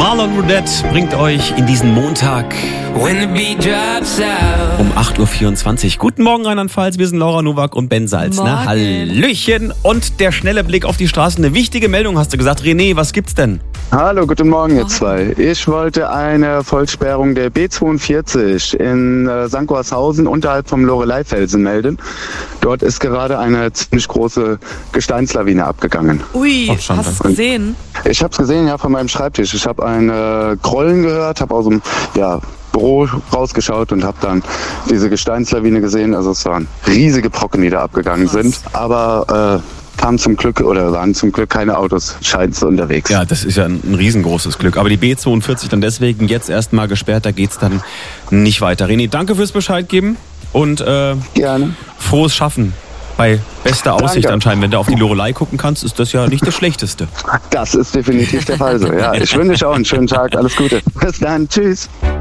Marlon Roudette bringt euch in diesen Montag um 8.24 Uhr. Guten Morgen Rheinland-Pfalz, wir sind Laura Nowak und Ben Salzner. Hallöchen und der schnelle Blick auf die Straßen. Eine wichtige Meldung hast du gesagt. René, was gibt's denn? Hallo, guten Morgen ihr zwei. Ich wollte eine Vollsperrung der B42 in St. Gorshausen unterhalb vom Loreleyfelsen melden. Dort ist gerade eine ziemlich große Gesteinslawine abgegangen. Ui, hast du es gesehen? Ich habe es gesehen, ja, von meinem Schreibtisch. Ich habe ein Grollen gehört, habe aus dem Büro rausgeschaut und habe dann diese Gesteinslawine gesehen. Also es waren riesige Brocken, die da abgegangen sind. Aber waren zum Glück keine Autos, scheint es unterwegs. Ja, das ist ja ein riesengroßes Glück. Aber die B42 dann deswegen jetzt erstmal gesperrt, da geht's dann nicht weiter. René, danke fürs Bescheid geben und gerne. Frohes Schaffen. Bei bester Aussicht anscheinend. Wenn du auf die Loreley gucken kannst, ist das ja nicht das Schlechteste. Das ist definitiv der Fall so, ja. Ich wünsche euch auch einen schönen Tag. Alles Gute. Bis dann. Tschüss.